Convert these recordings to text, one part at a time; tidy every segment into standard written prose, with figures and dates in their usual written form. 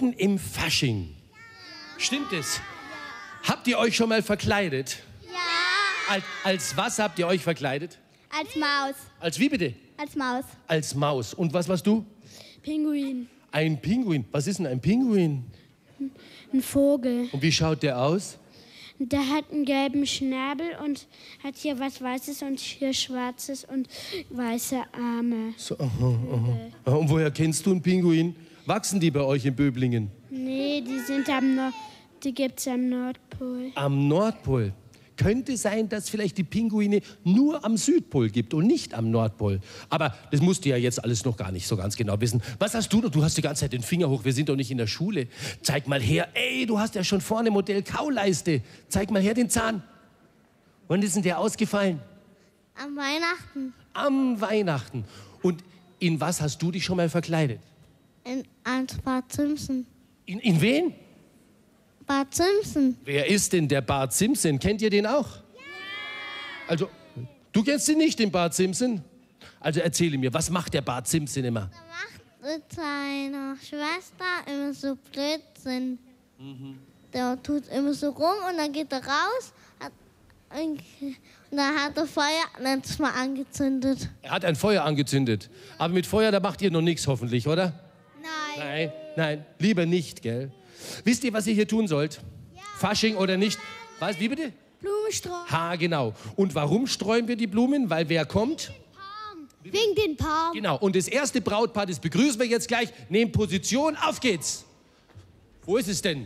mitten im Fasching. Stimmt es? Habt ihr euch schon mal verkleidet? Ja. Als was habt ihr euch verkleidet? Als Maus. Als wie bitte? Als Maus. Als Maus. Und was warst du? Pinguin. Ein Pinguin. Was ist denn ein Pinguin? Ein Vogel. Und wie schaut der aus? Der hat einen gelben Schnabel und hat hier was Weißes und hier Schwarzes und weiße Arme. So, aha, aha. Und woher kennst du einen Pinguin? Wachsen die bei euch in Böblingen? Nee, die gibt's am Nordpol. Am Nordpol. Könnte sein, dass vielleicht die Pinguine nur am Südpol gibt und nicht am Nordpol. Aber das musst du ja jetzt alles noch gar nicht so ganz genau wissen. Was hast du? Du hast die ganze Zeit den Finger hoch. Wir sind doch nicht in der Schule. Zeig mal her. Ey, du hast ja schon vorne Modell Kauleiste. Zeig mal her den Zahn. Wann ist denn der ausgefallen? Am Weihnachten. Am Weihnachten. Und in was hast du dich schon mal verkleidet? In Bart Simpson. In wen? Bart Simpson. Wer ist denn der Bart Simpson? Kennt ihr den auch? Ja. Also, du kennst ihn nicht, den Bart Simpson? Also erzähle mir, was macht der Bart Simpson immer? Der macht mit seiner Schwester immer so Blödsinn. Der tut immer so rum und dann geht er raus und dann hat er Feuer letztes Mal angezündet. Er hat ein Feuer angezündet. Aber mit Feuer, da macht ihr noch nichts hoffentlich, oder? Nein. Nein, lieber nicht, gell? Wisst ihr, was ihr hier tun sollt? Ja. Fasching oder nicht? Was, wie bitte? Blumenstrauß. Ha, genau. Und warum streuen wir die Blumen? Weil wer kommt? Wegen den Palmen. Genau. Und das erste Brautpaar, das begrüßen wir jetzt gleich. Nehmt Position, auf geht's. Wo ist es denn?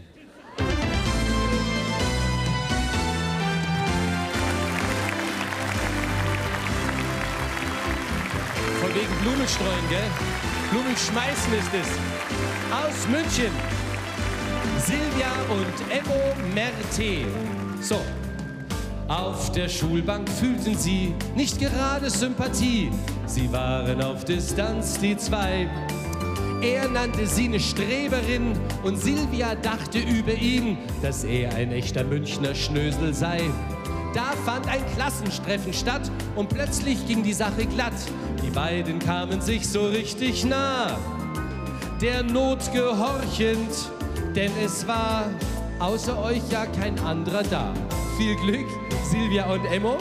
Von wegen Blumenstreuen, gell? Blumenschmeißen ist es. Aus München. Silvia und Emmo Merte. So. Auf der Schulbank fühlten sie nicht gerade Sympathie. Sie waren auf Distanz, die zwei. Er nannte sie eine Streberin und Silvia dachte über ihn, dass er ein echter Münchner Schnösel sei. Da fand ein Klassentreffen statt und plötzlich ging die Sache glatt. Die beiden kamen sich so richtig nah. Der Not gehorchend, denn es war außer euch ja kein anderer da. Viel Glück, Silvia und Emmo.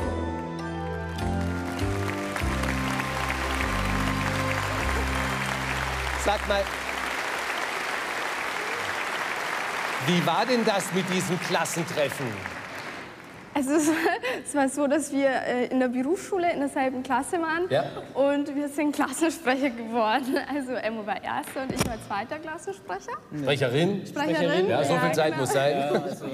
Sag mal, wie war denn das mit diesem Klassentreffen? Also es war so, dass wir in der Berufsschule in derselben Klasse waren, ja, und wir sind Klassensprecher geworden. Also Emmo war Erster und ich war zweiter Klassensprecher. Sprecherin? Ja, so viel Zeit genau. muss sein. Ja, also.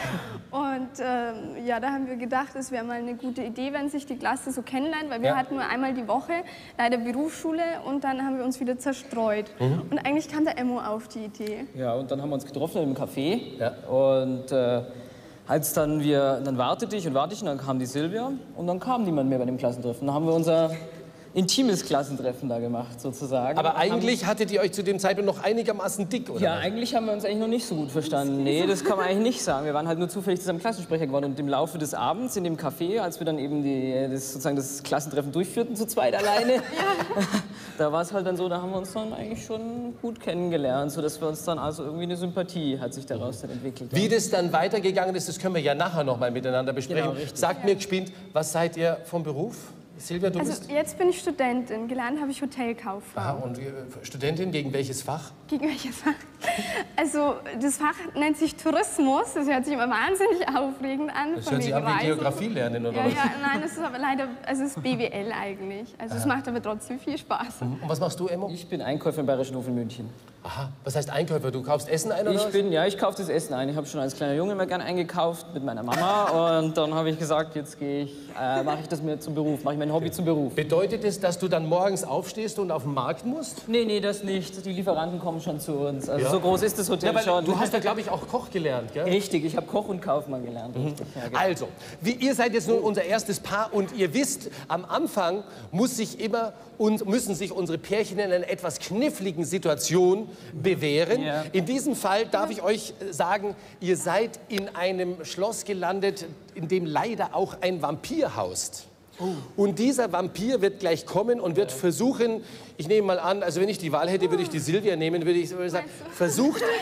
Und ja, da haben wir gedacht, es wäre mal eine gute Idee, wenn sich die Klasse so kennenlernt, weil wir hatten nur einmal die Woche leider Berufsschule und dann haben wir uns wieder zerstreut. Und eigentlich kam der Emmo auf die Idee. Ja, und dann haben wir uns getroffen im Café und als dann wartete ich und dann kam die Silvia und dann kam niemand mehr bei dem Klassentreffen. Dann haben wir unser intimes Klassentreffen da gemacht, sozusagen. Aber eigentlich hattet ihr euch zu dem Zeitpunkt noch einigermaßen dick, oder? Ja, eigentlich haben wir uns eigentlich noch nicht so gut verstanden. Nee, das kann man eigentlich nicht sagen. Wir waren halt nur zufällig zusammen Klassensprecher geworden. Und im Laufe des Abends in dem Café, als wir dann eben das Klassentreffen durchführten, zu zweit alleine, da war es halt dann so, da haben wir uns dann eigentlich schon gut kennengelernt, sodass wir uns dann also irgendwie eine Sympathie hat sich daraus dann entwickelt. Wie das dann weitergegangen ist, das können wir ja nachher noch mal miteinander besprechen. Genau, Sagt mir geschwind, was seid ihr vom Beruf? Silvia, du bist... Also jetzt bin ich Studentin, gelernt habe ich Hotelkauffrau. Aha, und Studentin gegen welches Fach? Gegen welches Fach? Also das Fach nennt sich Tourismus, das hört sich immer wahnsinnig aufregend an. Das hört sich an wie Geografie lernen, oder was? Ja, nein, das ist aber leider, es ist BWL eigentlich. Also es macht aber trotzdem viel Spaß. Und was machst du, Emmo? Ich bin Einkäufer im Bayerischen Hof in München. Aha, was heißt Einkäufer? Du kaufst Essen ein, oder was? Ich kaufe das Essen ein. Ich habe schon als kleiner Junge immer gern eingekauft mit meiner Mama und dann habe ich gesagt, jetzt mache ich das mir zum Beruf, mache ich mein Hobby zum Beruf. Bedeutet es, dass du dann morgens aufstehst und auf den Markt musst? Nee, das nicht. Die Lieferanten kommen schon zu uns. Also so groß ist das Hotel schon. Du hast ja, glaube ich, auch Koch gelernt, gell? Richtig, ich habe Koch und Kaufmann gelernt. Richtig, ja, genau. Also, ihr seid jetzt nun unser erstes Paar und ihr wisst, am Anfang müssen sich unsere Pärchen in einer etwas kniffligen Situation bewähren. Ja. In diesem Fall darf ich euch sagen, ihr seid in einem Schloss gelandet, in dem leider auch ein Vampir haust. Und dieser Vampir wird gleich kommen und wird versuchen, ich nehme mal an, also wenn ich die Wahl hätte, würde ich die Silvia nehmen, würde ich sagen, versucht